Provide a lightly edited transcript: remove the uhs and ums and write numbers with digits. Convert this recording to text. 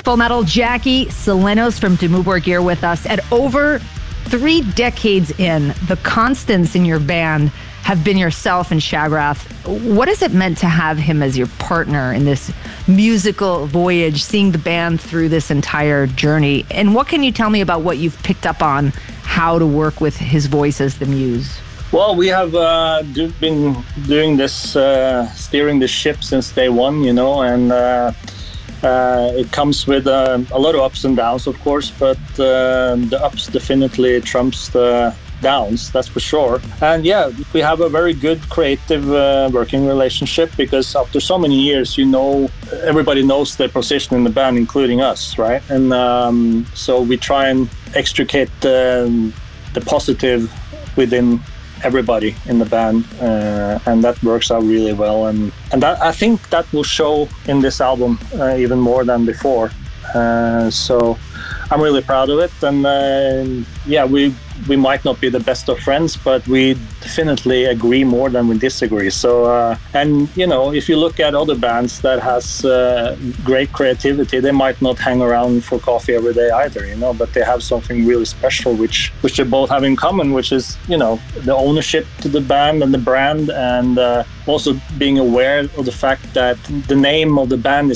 Full Metal Jackie Selenos from Dimmu Borgir with us. At over 3 decades in, the constants in your band have been yourself and Shagrath. What has it meant to have him as your partner in this musical voyage, seeing the band through this entire journey? And what can you tell me about what you've picked up on how to work with his voice as the muse? Well, we have been doing this, steering the ship since day one, and it comes with a lot of ups and downs, of course, but the ups definitely trumps the downs, that's for sure. And yeah, we have a very good creative working relationship, because after so many years, everybody knows their position in the band, including us, right? And so we try and extricate the positive within everybody in the band, and that works out really well, and that, I think that will show in this album even more than before. So I'm really proud of it, and yeah, we might not be the best of friends, but we definitely agree more than we disagree. So and if you look at other bands that has great creativity, they might not hang around for coffee every day either, but they have something really special which they both have in common, which is the ownership to the band and the brand, and also being aware of the fact that the name of the band